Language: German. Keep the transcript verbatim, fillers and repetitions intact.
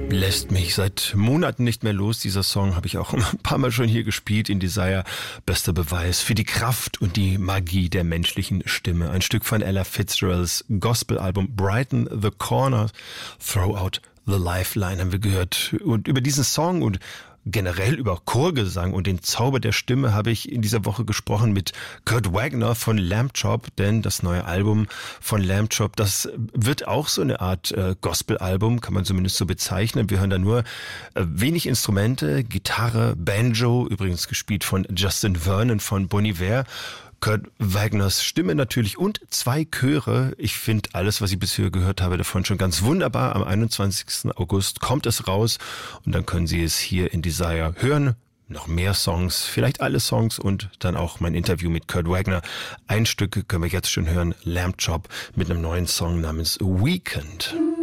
Lässt mich seit Monaten nicht mehr los. Dieser Song habe ich auch ein paar Mal schon hier gespielt. In Desire, bester Beweis für die Kraft und die Magie der menschlichen Stimme. Ein Stück von Ella Fitzgeralds Gospel-Album Brighten the Corner, Throw Out the Lifeline haben wir gehört. Und über diesen Song und generell über Chorgesang und den Zauber der Stimme habe ich in dieser Woche gesprochen mit Kurt Wagner von Lamb Chop, denn das neue Album von Lamb Chop, das wird auch so eine Art äh, Gospel-Album, kann man zumindest so bezeichnen. Wir hören da nur äh, wenig Instrumente, Gitarre, Banjo, übrigens gespielt von Justin Vernon von Bon Iver. Kurt Wagners Stimme natürlich und zwei Chöre. Ich finde alles, was ich bisher gehört habe, davon schon ganz wunderbar. Am einundzwanzigsten August kommt es raus und dann können Sie es hier in Desire hören. Noch mehr Songs, vielleicht alle Songs und dann auch mein Interview mit Kurt Wagner. Ein Stück können wir jetzt schon hören, Lamb Chop mit einem neuen Song namens Weekend.